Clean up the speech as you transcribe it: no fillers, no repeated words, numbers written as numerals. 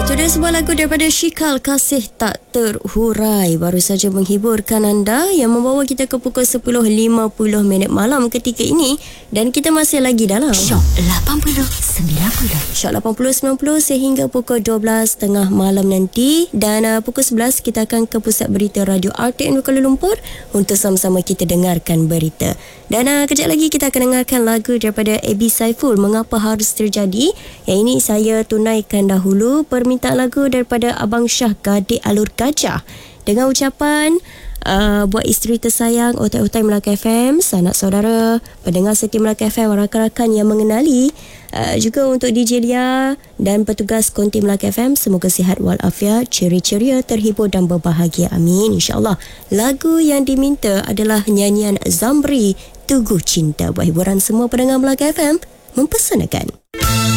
Itu dia sebuah lagu daripada Shikal, Kasih Tak Terhurai. Baru saja menghiburkan anda, yang membawa kita ke pukul 10.50 malam ketika ini. Dan kita masih lagi dalam Shock 80 90. Shock 80 90 sehingga pukul 12.30 malam nanti. Dan pukul 11 kita akan ke pusat berita Radio RTM Kuala Lumpur untuk sama-sama kita dengarkan berita. Dan kejap lagi kita akan dengarkan lagu daripada Abi Saiful, Mengapa Harus Terjadi. Yang ini saya tunaikan dahulu permintaan lagu daripada Abang Syah, Gadik Alur Gajah, dengan ucapan buat isteri tersayang Otai-Otai Melaka FM, sanak saudara pendengar setia Melaka FM, rakan-rakan yang mengenali, juga untuk DJ Lia dan petugas konti Melaka FM, semoga sihat walafiat, ceria-ceria, terhibur dan berbahagia, amin, insyaAllah. Lagu yang diminta adalah nyanyian Zamri, Tugu Cinta. Buat hiburan semua pendengar Melaka FM, mempersanakan.